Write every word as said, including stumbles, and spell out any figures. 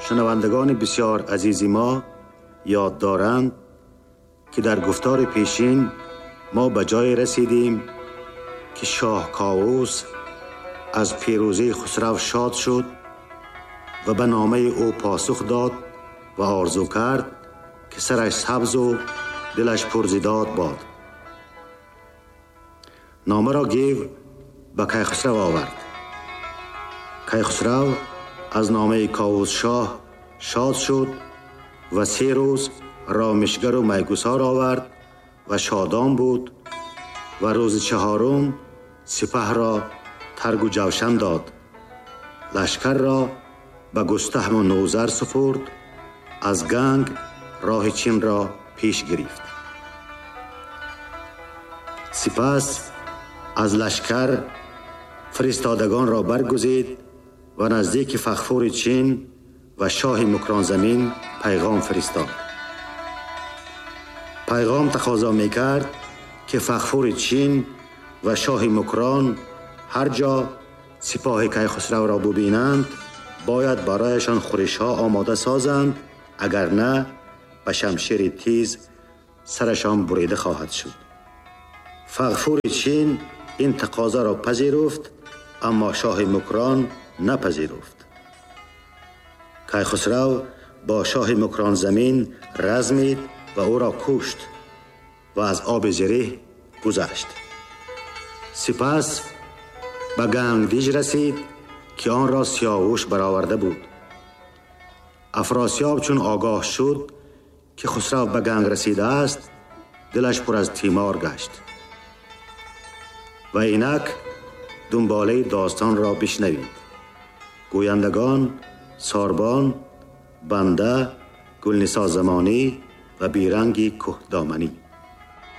شنوندگان بسیار عزیزی ما یاد دارند که در گفتار پیشین ما به جای رسیدیم که شاه کاووس از پیروزی خسرو شاد شد و به نامه او پاسخ داد و آرزو کرد که سرش سبز و دلش پرزیداد باد. نامه را گیو به کیخسرو آورد. کیخسرو از نامه کاووس شاه شاد شد و سه روز رامشگر و میگسار آورد و شادام بود و روز چهارم سپه را ترگ و جوشن داد. لشکر را به گستهم و نوذر سپرد. از گنگ راه چین را پیش گرفت. سپس از لشکر فرستادگان را برگزید و نزدیک فغفور چین و شاه مکران زمین پیغام فرستاد. پیغام تقاضا میکرد که فغفور چین و شاه مکران هر جا سپاه کیخسرو را ببینند باید برایشان خورش ها آماده سازند، اگر نه به شمشیر تیز سرشان بریده خواهد شد. فغفور چین این تقاضا را پذیرفت، اما شاه مکران نپذیرفت. کیخسرو با شاه مکران زمین رزمید و او را کشت و از آب زره گذشت. سپس به گنگدیج رسید که آن را سیاوش برآورده بود. افراسیاب چون آگاه شد که خسرو به گنگ رسیده است، دلش پر از تیمار گشت. و اینک دنباله داستان را بشنوید. گویندگان ساربان، بنده، گلنسا زمانی و بیرنگی کهدامنی.